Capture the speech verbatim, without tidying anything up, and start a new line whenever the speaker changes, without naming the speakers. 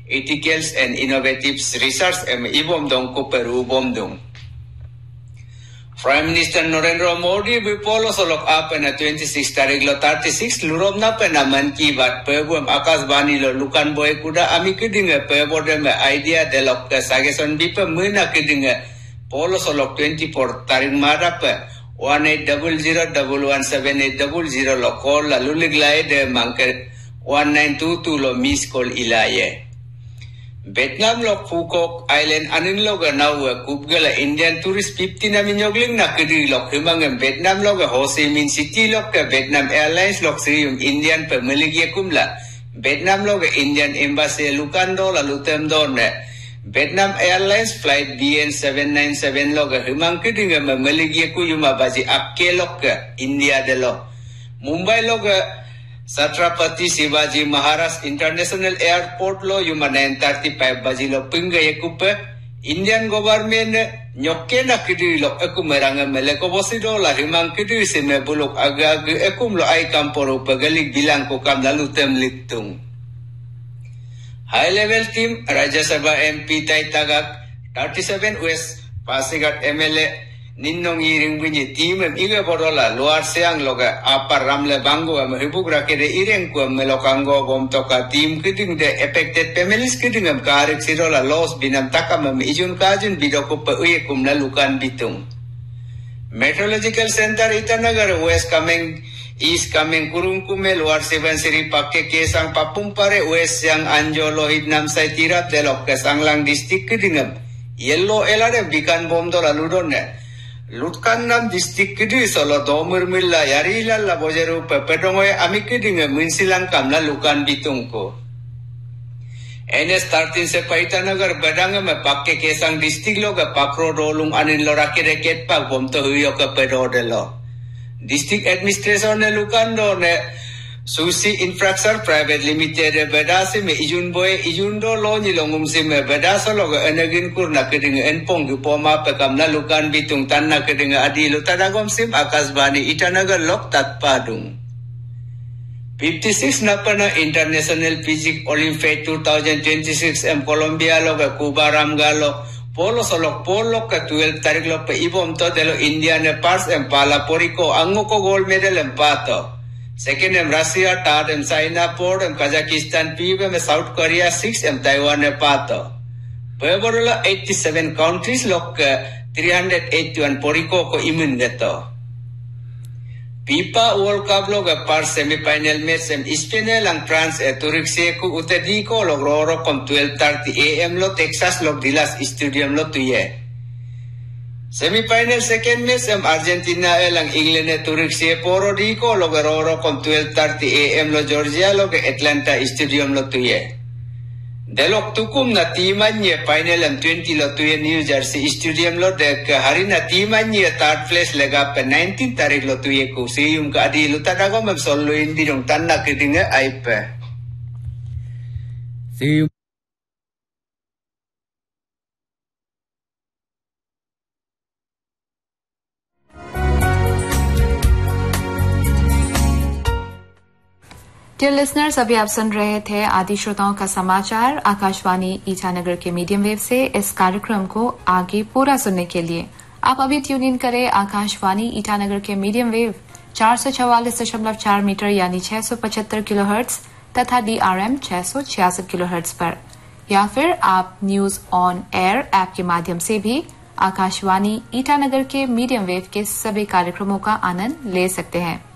Ethics and Innovative Research em ibom dong ko Peru bom dong. Prime Minister Narendra Modi bipolo solok apa na twenty-six tarik lo thirty-six lurom na penaman kibat pebuam akas bani lo lukan boy kuda ami kedinga pebode me idea delok ke sageson bipa mena kedinga polo solok twenty-four tarik marap one eight zero zero one one seven eight zero zero lo call la luliglay de mangke one nine two two lo miss call ilaye. Vietnam lo Phuket Island anin lo ganaw kubgala Indian tourist fifty na minyogling na kedi lo himang Vietnam lo Ho Chi Minh City lo ke Vietnam Airlines lo siyum Indian pemilik kumla Vietnam lo ke Indian Embassy Lukando la lutem don Vietnam Airlines flight B N seven nine seven lo ke himang kedi nga pemilik ku yuma baji akke lo ke India de lo Mumbai lo ke Satrapati Shivaji Maharaj International Airport lo yuma nine thirty-five baji lo pinga yekupe Indian government nyokke na kidi lo eku meranga meleko bosido la himang kidi se me buluk aga ag ekum lo ai kamporo pagalik bilang ko kam lalu tem litung. High level team Rajya Sabha M P Tai Tagak thirty-seven West Pasigat M L A Ninnong iring bunyi team em iga borola luar siang loga apa ramle bango am hibuk rakede iring ku melokango bom toka team kiding de affected families kiding am karik sirola loss binam takam am ijun kajun bidoko pe uye kumna lukan bitung. Meteorological Center Itanagar West coming East coming kurungkume luar seven siri pakke kesang papumpare West yang anjolo hidnam sai tirap delok kesanglang district kidingam yellow elare bikan bom dola ludonne Lutkannam district kidi solo domur milla yarila la bojeru pepedongoy ami kidinga minsilang kamla lukan bitungko. N S thirteen se Paitanagar badanga me pakke kesang district lo ga pakro rolung anin lo rakire ket pak bom to huyo ka pedodelo. District administration ne lukando ne Susi Infrastructure Private Limited bedasi me ijun boy ijundo lo ni longum si me bedasa lo ga enagin kur na kedinga enpong gu poma pekam na lukan bitung tan na kedinga adilu tadagom sim akasbani Itanagar lok tat padung. fifty-six na pa na International Physics Olympiad twenty twenty-six em Colombia lo ga Cuba Ramgalo polo solok polo ka twelve tarik lo pe ibom to de lo India ne pars em pala poriko ango ko gold medal em pato. Second em Russia, third em China, fourth em Kazakhstan, fifth em South Korea, sixth em Taiwan e pato. Peborola eighty-seven countries lok three hundred eighty-one poriko ko imun geto. FIFA World Cup log par semifinal match em Spain lang France e Turkse ku utediko log roro kom twelve thirty A M lo Texas log dilas stadium lo tuye. Semifinal second match em Argentina elang England e Turkse poro diko log roro kom twelve thirty A M lo Georgia log Atlanta stadium lo tuye. Delok tukum na timanya final em twenty lo tuye New Jersey stadium lo dek hari na timanya third place lega pe nineteen tarik lo tuye ku siyum ka adi lo tadago mem solo indi dong tanna kedinga aipe. Siyum
dear listeners, अभी आप सुन रहे थे आदि श्रोताओं का समाचार आकाशवाणी ईटानगर के medium wave से। इस कार्यक्रम को आगे पूरा सुनने के लिए आप अभी ट्यून इन करें आकाशवाणी ईटानगर के मीडियम वेव चार सौ चवालीस दशमलव चार मीटर यानी छह सौ पचहत्तर किलो हर्ट्ज तथा डीआरएम छह सौ छियासठ किलो हर्ट्ज पर, या फिर आप न्यूज ऑन एयर ऐप के माध्यम से भी आकाशवाणी ईटानगर के मीडियम वेव के सभी कार्यक्रमों का आनंद ले सकते हैं।